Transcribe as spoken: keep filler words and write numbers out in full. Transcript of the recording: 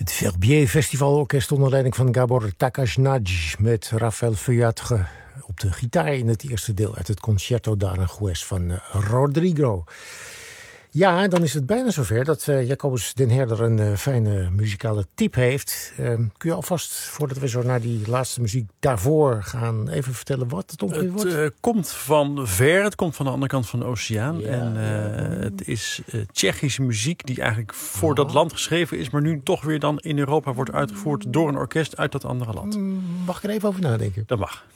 Het Verbier Festivalorkest onder leiding van Gabor Takasnaj met Rafael Feuillatre op de gitaar in het eerste deel uit het Concerto d'Aranjuez van uh, Rodrigo. Ja, dan is het bijna zover dat uh, Jacobus den Herder een uh, fijne muzikale tip heeft. Uh, kun je alvast, voordat we zo naar die laatste muziek daarvoor gaan, even vertellen wat het ongeveer wordt? Het uh, komt van ver, het komt van de andere kant van de oceaan. Ja. En uh, het is uh, Tsjechische muziek die eigenlijk voor ja. dat land geschreven is, maar nu toch weer dan in Europa wordt uitgevoerd door een orkest uit dat andere land. Mag ik er even over nadenken? Dat mag.